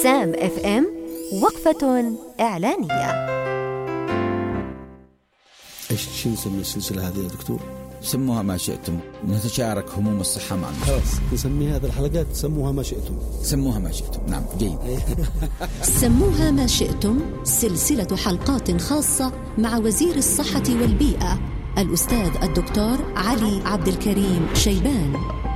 سام اف ام وقفة إعلانية. ايش نسمي السلسلة هذه يا دكتور؟ سموها ما شئتم، نتشارك هموم الصحة مع المستمعين. خلاص نسمي هذه الحلقات سموها ما شئتم. سموها ما شئتم، نعم جيد. سموها ما شئتم، سلسلة حلقات خاصة مع وزير الصحة والبيئة الأستاذ الدكتور علي عبد الكريم شيبان.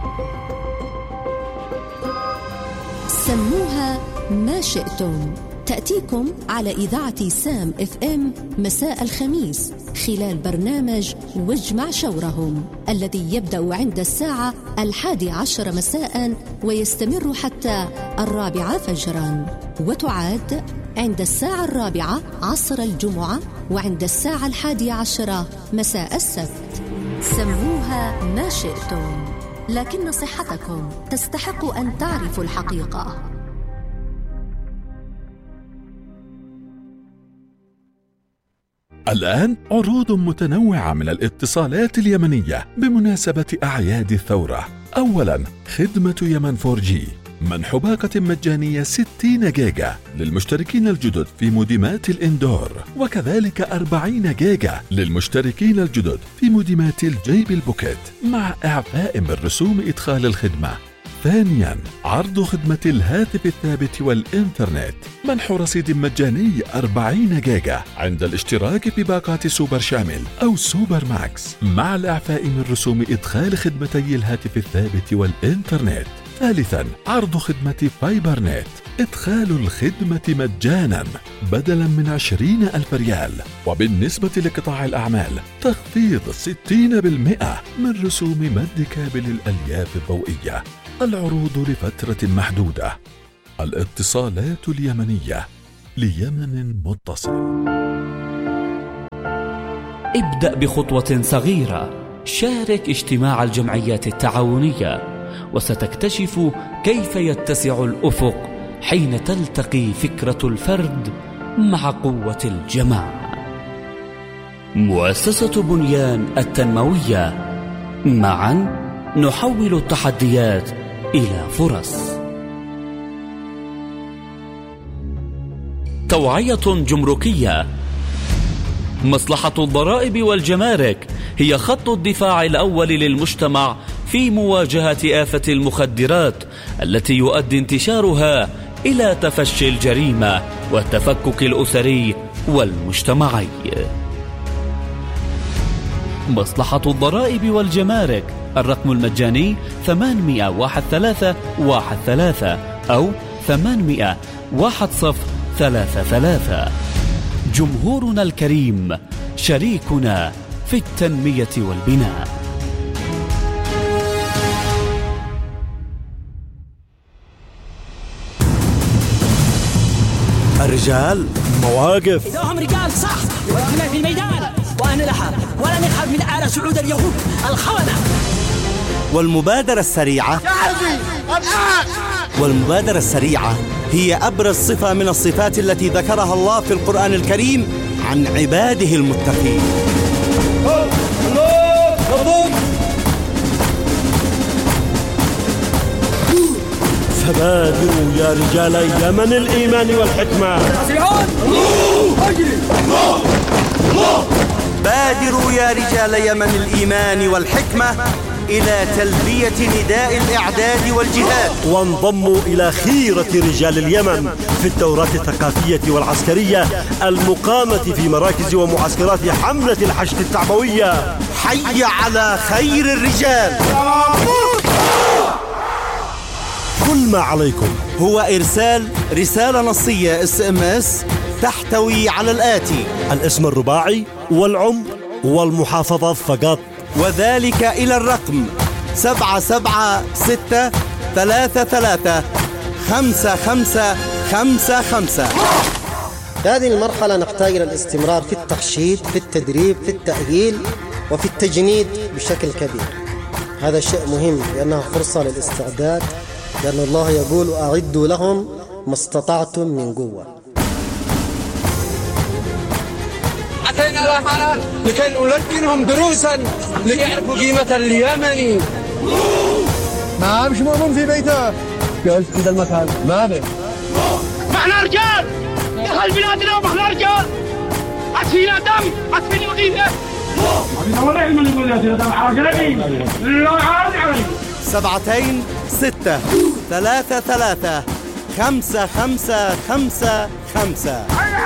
سموها ما شئتم تأتيكم على إذاعة سام اف ام مساء الخميس خلال برنامج واجمع شورهم الذي يبدأ عند الساعة 11 مساء ويستمر حتى 4 فجرا، وتعاد عند الساعة 4 عصر الجمعة وعند الساعة 11 مساء السبت. سموها ما شئتم، لكن صحتكم تستحق أن تعرفوا الحقيقة. الآن عروض متنوعة من الاتصالات اليمنية بمناسبة أعياد الثورة. أولاً، خدمة يمن 4G، منح باقة مجانية 60 جيجا للمشتركين الجدد في موديمات الإندور، وكذلك 40 جيجا للمشتركين الجدد في موديمات الجيب البوكيت مع إعفاء من رسوم إدخال الخدمة. ثانياً، عرض خدمة الهاتف الثابت والإنترنت، منح رصيد مجاني 40 جيجا عند الاشتراك بباقات سوبر شامل أو سوبر ماكس مع الإعفاء من رسوم إدخال خدمتي الهاتف الثابت والإنترنت. ثالثاً، عرض خدمة فايبر نت، إدخال الخدمة مجاناً بدلاً من 20,000 ريال، وبالنسبة لقطاع الأعمال تخفيض 60% من رسوم مد كابل الألياف الضوئية. العروض لفترة محدودة. الاتصالات اليمنية ليمن متصل. ابدأ بخطوة صغيرة، شارك اجتماع الجمعيات التعاونية، وستكتشف كيف يتسع الأفق حين تلتقي فكرة الفرد مع قوة الجماعة. مؤسسة بنيان التنموية، معا نحول التحديات إلى فرص. توعية جمركية. مصلحة الضرائب والجمارك هي خط الدفاع الأول للمجتمع في مواجهة آفة المخدرات التي يؤدي انتشارها إلى تفشي الجريمة والتفكك الأسري والمجتمعي. مصلحة الضرائب والجمارك، الرقم المجاني 800-13-13 أو 800-1033. جمهورنا الكريم شريكنا في التنمية والبناء. الرجال مواقف. إذا هم رجال صح يوقفنا في الميدان وأنا لها ولا نخاف من آل سعود اليهود الخونة. والمبادرة السريعة هي أبرز صفة من الصفات التي ذكرها الله في القرآن الكريم عن عباده المتقين. فبادروا يا رجال يمن الإيمان والحكمة. بادروا يا رجال يمن الإيمان والحكمة إلى تلبية نداء الإعداد والجهاد، وانضموا إلى خيرة رجال اليمن في الدورات الثقافية والعسكرية المقامة في مراكز ومعسكرات حملة الحشد التعبوية. حي على خير الرجال. كل ما عليكم هو إرسال رسالة نصية SMS تحتوي على الآتي: الاسم الرباعي والعمر والمحافظة فقط، وذلك إلى الرقم 776335555. في هذه المرحلة نحتاج إلى الاستمرار في التخشيد، في التدريب، في التأهيل، وفي التجنيد بشكل كبير. هذا شيء مهم لأنها فرصة للاستعداد، لأن الله يقول: أعدوا لهم ما استطعتم من قوة. أتينا الأمانة لكي نلقنهم دروسا ليعرفوا قيمة اليمني. ما مش مؤمن في بيته، قلت عند المكان ما به. احنا رجال دخل بلادنا واحنا رجال. عطفينا دم عطفيني وقيمه. والله علم يقول يا دم عرقلي لا عادي علي. 7 6 3 3 5 5 5 5.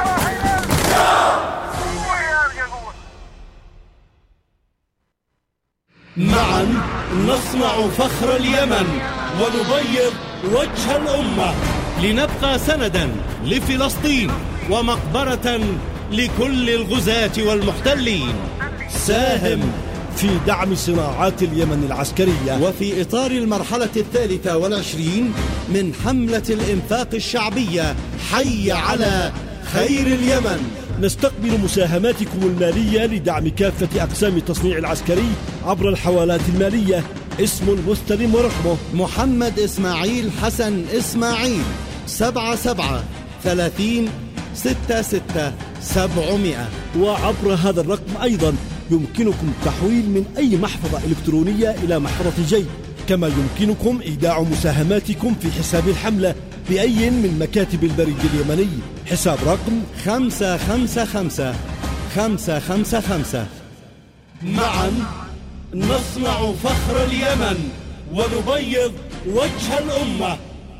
معا نصنع فخر اليمن ونبيض وجه الأمة، لنبقى سندا لفلسطين ومقبرة لكل الغزاة والمحتلين. ساهم في دعم صناعات اليمن العسكرية. وفي إطار المرحلة 23 من حملة الإنفاق الشعبية حي على خير اليمن، نستقبل مساهماتكم المالية لدعم كافة أقسام التصنيع العسكري عبر الحوالات المالية. اسم المستلم ورقمه محمد إسماعيل حسن إسماعيل 77 30 66 700. وعبر هذا الرقم أيضا يمكنكم التحويل من أي محفظة إلكترونية إلى محفظة جي، كما يمكنكم إيداع مساهماتكم في حساب الحملة بأي من مكاتب البريد اليمني. حساب رقم 555 555. معا نصنع فخر اليمن ونبيض وجه الأمة.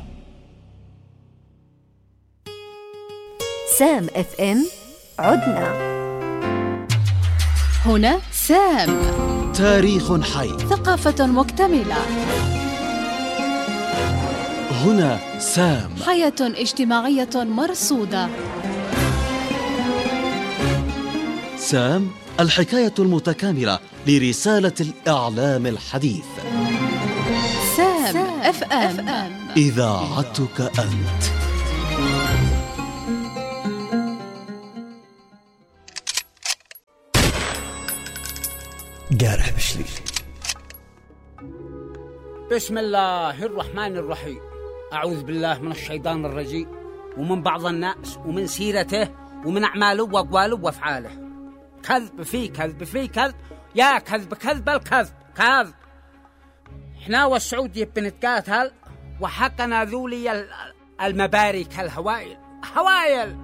سام اف ام عدنا. هنا سام، تاريخ حي، ثقافة مكتملة. هنا سام، حياة اجتماعية مرصودة. سام، الحكاية المتكاملة لرسالة الإعلام الحديث. سام اف ام، إذاعتك أنت. قارح بشلي. بسم الله الرحمن الرحيم. أعوذ بالله من الشيطان الرجيم ومن بعض الناس ومن سيرته ومن أعماله وأقواله وأفعاله. كذب في كذب في كذب، يا كذب كذب الكذب كذب. إحنا والسعودية بنتقاتل وحقنا ذولي المبارك الهوائل هوائل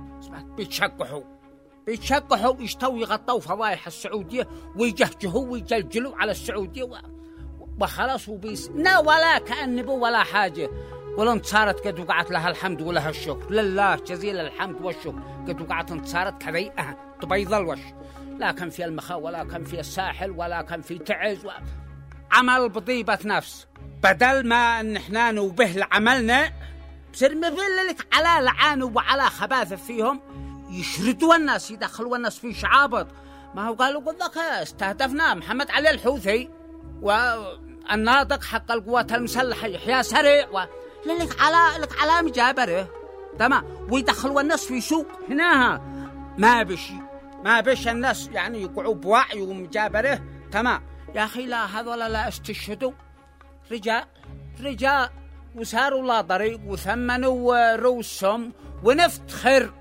بيتشقحوا يشتوا يغطوا فضايح السعودية ويجهجهوا ويجلجلوا على السعودية وخلاص وبيس لا ولا كأن بو ولا حاجة. ولا انتصارت قد وقعت لها الحمد ولها الشكر، لله جزيل الحمد والشكر. قد وقعت انتصارت كذيئة تبيض الوش، لا كان في المخا ولا كان في الساحل ولا كان في تعز عمل بضيبة نفس. بدل ما ان احنا نوبه لعملنا بصير مثل لك على لعان وعلى خباثة فيهم، يشردوا الناس يدخلوا الناس في شعابط. ما هو قالوا قل لك استهدفنا محمد علي الحوثي والناطق حق القوات المسلحة يحيى سريع لك على مجابره تمام، ويدخلوا الناس في سوق هناها. ما بش الناس يعني يقعوا بوعي ومجابره تمام. يا أخي لا هذولا لا استشهدوا رجاء وساروا لا طريق وثمنوا رؤوسهم ونفتخر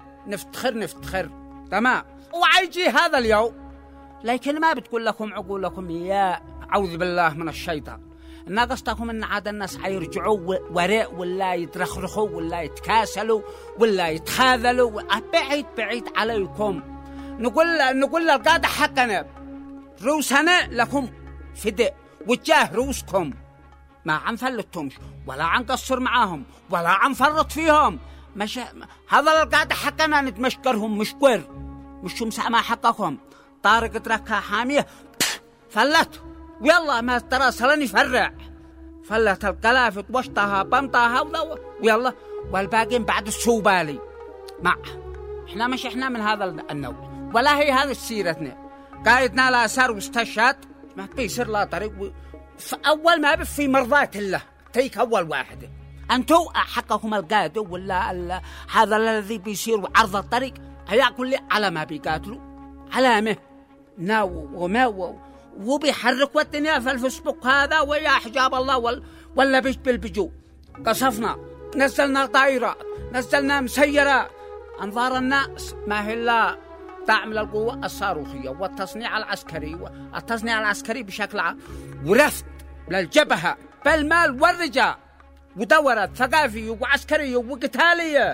تمام. وعيجي هذا اليوم لكن ما بتقول لكم عقولكم يا أعوذ بالله من الشيطان. ناقصتكم ان عاد الناس حيرجعوا وراء ولا يترخرخوا ولا يتكاسلوا ولا يتخاذلوا. بعيد عليكم. نقول القادة حقنا روسنا لكم فداء وجاه روسكم، ما عن فلتهمش ولا عن قصر معاهم ولا عن فرط فيهم. مش هذا القادة حقنا نتمشكرهم مشكور مش مسامح حقكم. طارق تركها حامية فلت ويلا ما ترى سلني فرع فلت القلافة وشطها بمطها ويلا والباقين بعد السوبالي مع احنا من هذا النوع ولا هي هذا سيرتنا. قايدنا لا سار واستشهد ما بيصير لا طريق فأول ما في مرضات الله تيك أول واحدة. أنتوا حقكم القادة ولا هذا الذي بيصير عرض الطريق هيأكل على ما بيقاتلوا علامة ناو وما وبيحرك الدنيا في الفيسبوك هذا ويا حجاب الله ولا بيش بالبجو. قصفنا نزلنا طائرات نزلنا مسيرات. أنظار الناس ما هي إلا تعمل القوة الصاروخية والتصنيع العسكري بشكل عام ورفض للجبهة بالمال والرجاء ودورات ثقافية وعسكرية وقتالية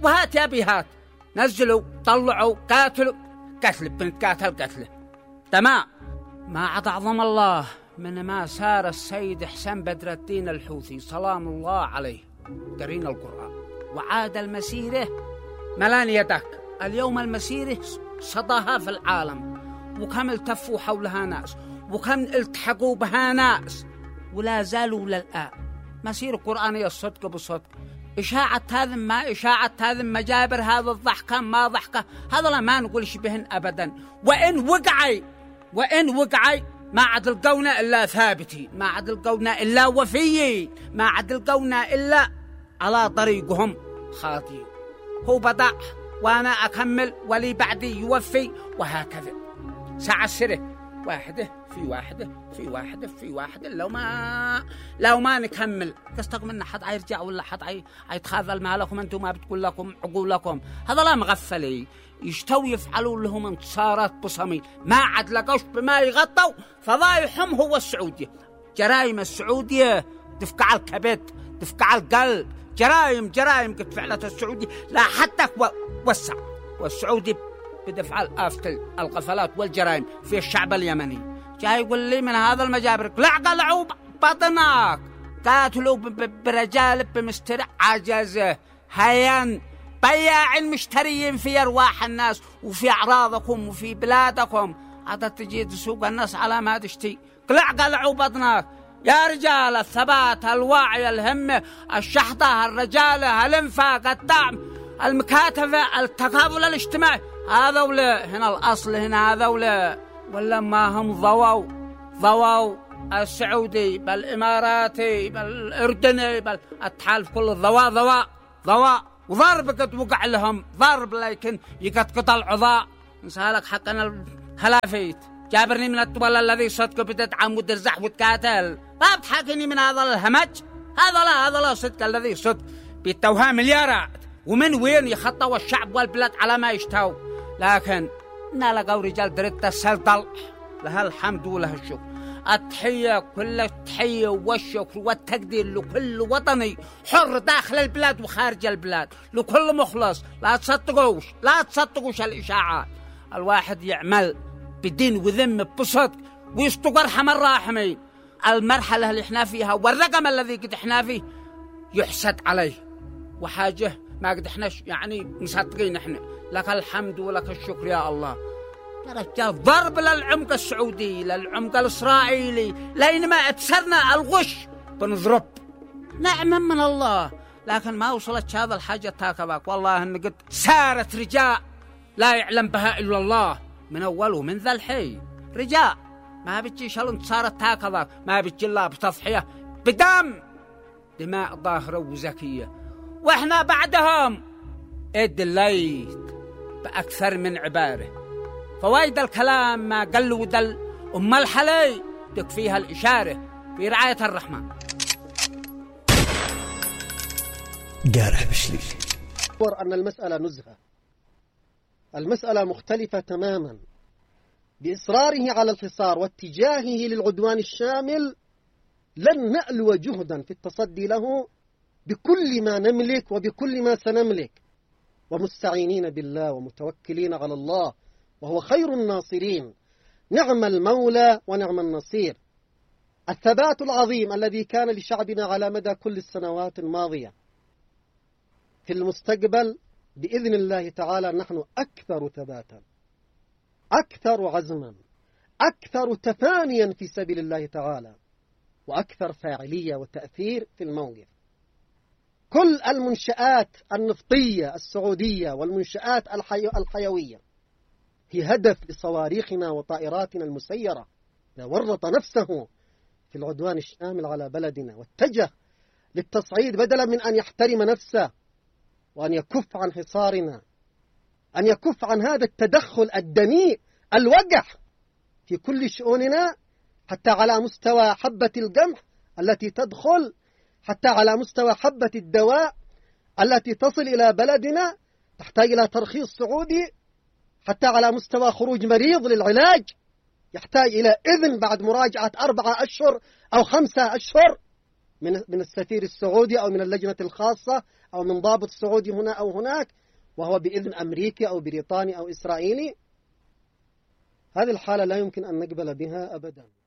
وهات يا أبي هات، نزلوا طلعوا قاتلوا، قتل بنت قاتل قتله تمام. ما عاد أعظم الله من ما سار السيد حسين بدر الدين الحوثي سلام الله عليه قرين القرآن وعاد المسيرة ملان يدك. اليوم المسيرة صداها في العالم، وكم التفوا حولها ناس، وكم التحقوا بها ناس، ولا زالوا للآن مسيرة قرآنية الصدق بالصدق. إشاعة هذا ما إشاعة هذا مجابر هذا الضحكة ما ضحكة، هذا لا ما نقول شبهن أبدا. وإن وقعي ما عاد القونا إلا ثابتين، ما عاد القونا إلا وفيين، ما عاد القونا إلا على طريقهم خاطئين. هو بدأ وأنا أكمل ولي بعدي يوفي، وهكذا ساعة السرة واحدة في واحدة في واحدة في واحدة. لو ما نكمل قصتكم إن حد يرجع ولا حد يتخاذل مالكم، أنتم ما بتقول لكم عقولكم. هذا لا مغفلي يشتوا يفعلوا لهم انتصارات بصميل، ما عاد لقوش بما يغطوا فضايحهم. هو السعودية جرائم السعودية تفقع الكبد تفقع القلب، جرائم قد فعلت السعودية لا حتى وسع. والسعودي بدفع الآفة القفلات والجرائم في الشعب اليمني. جاي يقول لي من هذا المجابر قلعوا بطنك، قاتلوا برجال بمسترع عجزه هيان بياعين مشتريين في أرواح الناس وفي أعراضكم وفي بلادكم. عاد تجي تسوق الناس على ما تشتي. قلعوا بطنك يا رجال. الثبات، الوعي، الهمة، الشحطة، الرجالة، الانفاق، الدعم، المكاتفة، التكافل الاجتماعي، هذا ولا هنا الأصل هنا هذا ولا ما هم ضووا السعودي بالإماراتي بالأردني بالتحالف كل ضواء وضرب قد وقع لهم ضرب، لكن يقطقط العضاء. نسألك حقنا الهلافيت جابرني من الطبل الذي صدق بتدعم وترزح وتقاتل، ما بتحاكيني من هذا الهمج. هذا لا صدق الذي صدق بالتوهام مليارات، ومن وين يخطوا الشعب والبلاد على ما يشتهوا. لكن نلقوا رجال دريت السلطل، لها الحمد ولها الشكر. التحية كل التحية والشكر والتقدير لكل وطني حر داخل البلاد وخارج البلاد، لكل مخلص. لا تصدقوش الإشاعات. الواحد يعمل بدين وذم بصدق ويصدق أرحم الراحمين. المرحلة اللي احنا فيها والرقم الذي قد احنا فيه يحسد عليه، وحاجة ما قد احنا يعني مصدقين احنا. لك الحمد ولك الشكر يا الله. يا رجال ضرب للعمق السعودي للعمق الإسرائيلي، لأنما ابصرنا الغش بنضرب نعمة من الله. لكن ما وصلت هذا الحاجة تاكبك. والله إن قد سارت رجاء لا يعلم بها إلا الله من أوله من ذا الحي. رجاء ما بتجي شلون صارت تاكبك، ما بتجي الله بتضحية دماء ظاهرة وزكية. وإحنا بعدهم ادليت بأكثر من عبارة. فوايد الكلام ما قل ودل، أم الحلي تكفيها الإشارة في رعاية الرحمن. قارح بشلي أن المسألة نزهة، المسألة مختلفة تماما. بإصراره على الحصار واتجاهه للعدوان الشامل لن نألو جهدا في التصدي له بكل ما نملك وبكل ما سنملك، ومستعينين بالله ومتوكلين على الله وهو خير الناصرين. نعم المولى ونعم النصير. الثبات العظيم الذي كان لشعبنا على مدى كل السنوات الماضية في المستقبل بإذن الله تعالى نحن أكثر ثباتا، أكثر عزما، أكثر تفانيا في سبيل الله تعالى، وأكثر فاعلية وتأثير في الموقف. كل المنشآت النفطية السعودية والمنشآت الحيوية هي هدف لصواريخنا وطائراتنا المسيرة. ورط نفسه في العدوان الشامل على بلدنا واتجه للتصعيد بدلا من أن يحترم نفسه وأن يكف عن حصارنا، أن يكف عن هذا التدخل الدنيء الوقح في كل شؤوننا، حتى على مستوى حبة القمح التي تدخل، حتى على مستوى حبة الدواء التي تصل إلى بلدنا تحتاج إلى ترخيص سعودي، حتى على مستوى خروج مريض للعلاج يحتاج إلى إذن بعد مراجعة 4 أشهر أو 5 أشهر من السفير السعودي أو من اللجنة الخاصة أو من ضابط سعودي هنا أو هناك وهو بإذن أمريكي أو بريطاني أو إسرائيلي، هذه الحالة لا يمكن أن نقبل بها أبدا.